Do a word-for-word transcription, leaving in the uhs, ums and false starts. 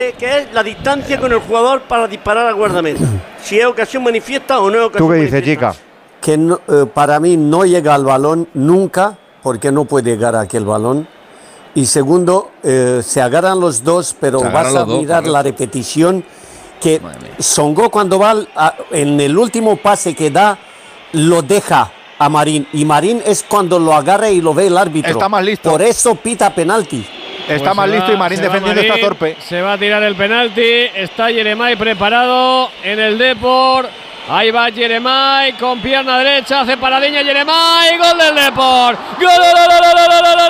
que es la distancia con el jugador para disparar a guardameta. Si es ocasión manifiesta o no es ocasión ¿Tú qué dices, manifiesta. chica? Que no, eh, para mí no llega al balón nunca, porque no puede llegar a aquel balón. Y segundo, eh, se agarran los dos, pero Se vas agarran a los dos, mirar correcto. la repetición que Madre mía. Songo cuando va al- a- en el último pase que da, lo deja a Marín. Y Marín es cuando lo agarra y lo ve el árbitro. Está más listo. Por eso pita penalti. Está Pues más se listo va- y Marín se va defendiendo Marín, está torpe. Se va a tirar el penalti. Está Yeremay preparado en el Depor. Ahí va Yeremay con pierna derecha. Hace paradiña Yeremay. Gol del Depor. ¡Gol!